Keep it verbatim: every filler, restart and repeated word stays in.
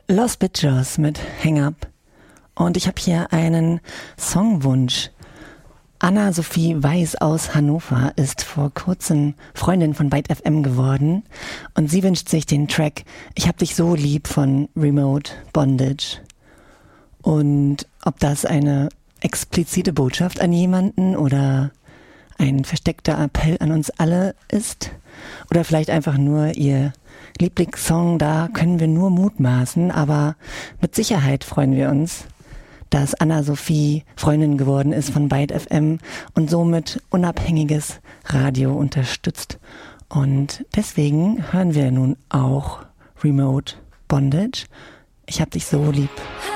Los Bitchos mit Hang Up. Und ich habe hier einen Songwunsch. Anna-Sophie Weiß aus Hannover ist vor kurzem Freundin von Byte F M geworden und sie wünscht sich den Track Ich hab dich so lieb von Remote Bondage. Und ob das eine explizite Botschaft an jemanden oder ein versteckter Appell an uns alle ist oder vielleicht einfach nur ihr Lieblingssong, da können wir nur mutmaßen, aber mit Sicherheit freuen wir uns, dass Anna-Sophie Freundin geworden ist von Byte F M und somit unabhängiges Radio unterstützt. Und deswegen hören wir nun auch Remote Bondage. Ich hab dich so lieb.